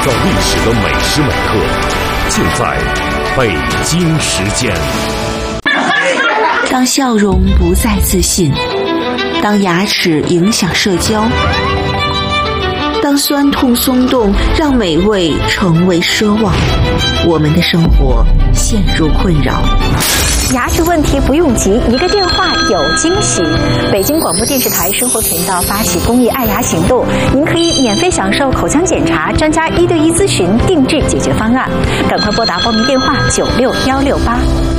造历史的每时每刻，就在北京时间。 当笑容不再自信，当牙齿影响社交，当酸痛松动让美味成为奢望，我们的生活陷入困扰。 牙齿问题不用急，一个电话有惊喜。北京广播电视台生活频道发起公益爱牙行动，您可以免费享受口腔检查、专家1对1咨询、定制解决方案。赶快拨打报名电话96-168。